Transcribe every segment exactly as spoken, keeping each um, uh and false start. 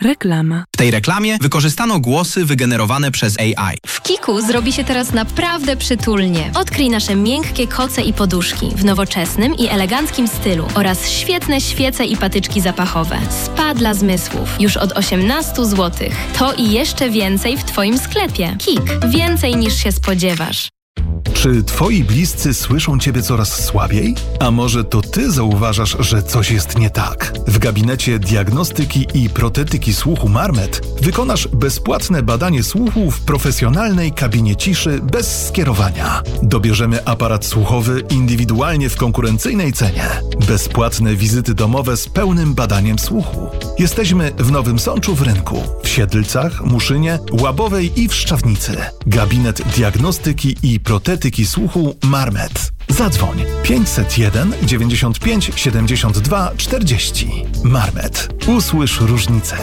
Reklama. W tej reklamie wykorzystano głosy wygenerowane przez A I. W Kiku zrobi się teraz naprawdę przytulnie. Odkryj nasze miękkie koce i poduszki w nowoczesnym i eleganckim stylu oraz świetne świece i patyczki zapachowe. Spa dla zmysłów. Już od osiemnaście złotych. To i jeszcze więcej w Twoim sklepie. Kik. Więcej niż się spodziewasz. Czy twoi bliscy słyszą ciebie coraz słabiej? A może to ty zauważasz, że coś jest nie tak? W gabinecie diagnostyki i protetyki słuchu Marmet wykonasz bezpłatne badanie słuchu w profesjonalnej kabinie ciszy bez skierowania. Dobierzemy aparat słuchowy indywidualnie w konkurencyjnej cenie. Bezpłatne wizyty domowe z pełnym badaniem słuchu. Jesteśmy w Nowym Sączu w Rynku, w Siedlcach, Muszynie, Łabowej i w Szczawnicy. Gabinet diagnostyki i protetyki słuchu Marmet. Zadzwoń pięćset jeden dziewięćdziesiąt pięć siedemdziesiąt dwa czterdzieści. Marmet. Usłysz różnicę.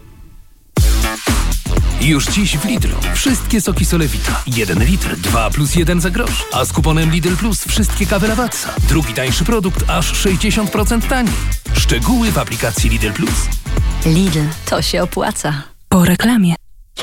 Już dziś w Lidlu wszystkie soki Solewita. jeden litr, dwa plus jeden za grosz. A z kuponem Lidl Plus wszystkie kawy Lavazza. Drugi tańszy produkt aż sześćdziesiąt procent taniej. Szczegóły w aplikacji Lidl Plus. Lidl, to się opłaca. Po reklamie.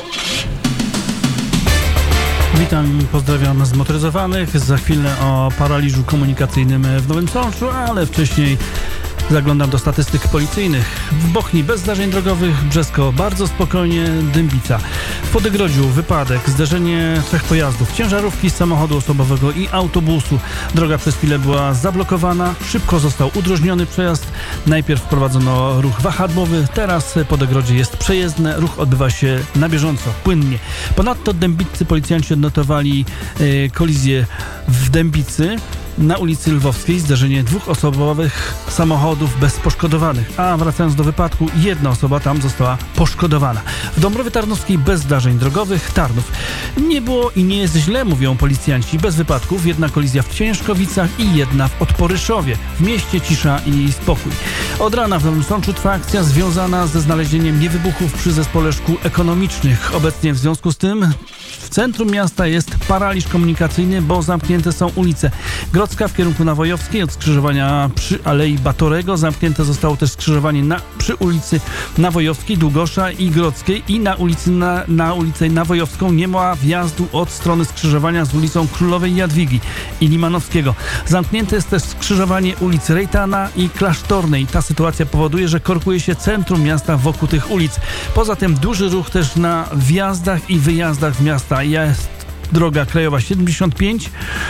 Witam i pozdrawiam zmotoryzowanych. Za chwilę o paraliżu komunikacyjnym w Nowym Sączu, ale wcześniej zaglądam do statystyk policyjnych. W Bochni bez zdarzeń drogowych, Brzesko bardzo spokojnie, Dębica. W Podegrodziu wypadek, zderzenie trzech pojazdów, ciężarówki, samochodu osobowego i autobusu. Droga przez chwilę była zablokowana, szybko został udrożniony przejazd. Najpierw wprowadzono ruch wahadłowy, teraz Podegrodzie jest przejezdne, ruch odbywa się na bieżąco, płynnie. Ponadto dębiccy policjanci odnotowali e, kolizję w Dębicy. Na ulicy Lwowskiej zdarzenie dwóch osobowych samochodów bez poszkodowanych, a wracając do wypadku, jedna osoba tam została poszkodowana. W Dąbrowie Tarnowskiej bez zdarzeń drogowych, Tarnów. Nie było i nie jest źle, mówią policjanci, bez wypadków, jedna kolizja w Ciężkowicach i jedna w Odporyszowie. W mieście cisza i spokój. Od rana w Nowym Sączu trwa akcja związana ze znalezieniem niewybuchów przy zespole szkół ekonomicznych. Obecnie w związku z tym w centrum miasta jest paraliż komunikacyjny, bo zamknięte są ulice. Grodzka w kierunku Nawojowskiej od skrzyżowania przy Alei Batorego. Zamknięte zostało też skrzyżowanie na, przy ulicy Nawojowskiej, Długosza i Grodzkiej i na ulicy na, na ulicę Nawojowską nie ma wjazdu od strony skrzyżowania z ulicą Królowej Jadwigi i Limanowskiego. Zamknięte jest też skrzyżowanie ulicy Rejtana i Klasztornej. Ta sytuacja powoduje, że korkuje się centrum miasta wokół tych ulic. Poza tym duży ruch też na wjazdach i wyjazdach z miasta. Jest droga krajowa siedemdziesiąt pięć,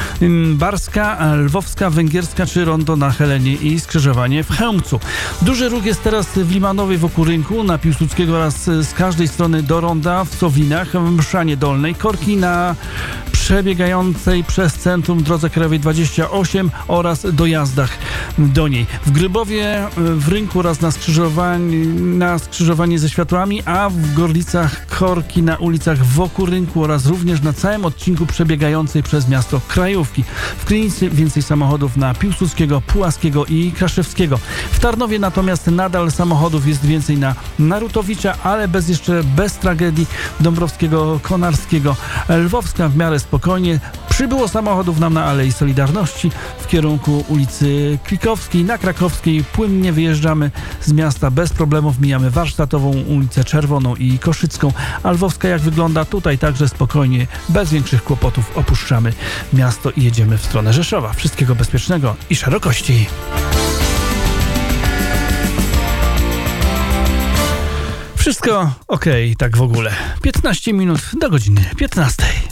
Barska, Lwowska, Węgierska czy rondo na Helenie i skrzyżowanie w Chełmcu. Duży ruch jest teraz w Limanowej wokół rynku, na Piłsudskiego oraz z każdej strony do ronda w Sowinach, w Mszanie Dolnej, korki na przebiegającej przez centrum drodze krajowej dwadzieścia osiem oraz dojazdach do niej. W Grybowie w rynku oraz na skrzyżowanie, na skrzyżowanie ze światłami, a w Gorlicach korki na ulicach wokół rynku oraz również na całym odcinku przebiegającej przez miasto krajówki. W Krynicy więcej samochodów na Piłsudskiego, Pułaskiego i Kraszewskiego. W Tarnowie natomiast nadal samochodów jest więcej na Narutowicza, ale bez jeszcze bez tragedii Dąbrowskiego, Konarskiego. Lwowska w miarę spokojnie. Przybyło samochodów nam na Alei Solidarności w kierunku ulicy Klikowskiej. Na Krakowskiej płynnie wyjeżdżamy z miasta bez problemów. Mijamy Warsztatową, ulicę Czerwoną i Koszycką. A Lwowska jak wygląda? Tutaj także spokojnie, bez większych kłopotów opuszczamy miasto i jedziemy w stronę Rzeszowa. Wszystkiego bezpiecznego i szerokości. Wszystko okej, okay, tak w ogóle. piętnaście minut do godziny piętnastej.